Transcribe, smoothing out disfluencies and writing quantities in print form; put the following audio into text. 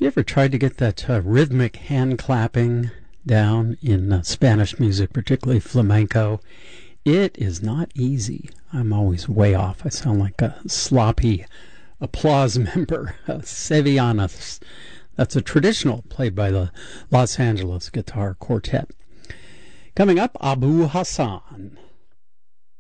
You ever tried to get that rhythmic hand clapping down in Spanish music, particularly flamenco? It is not easy. I'm always way off. I sound like a sloppy applause member. Sevillanas. That's a traditional played by the Los Angeles Guitar Quartet. Coming up, Abu Hassan.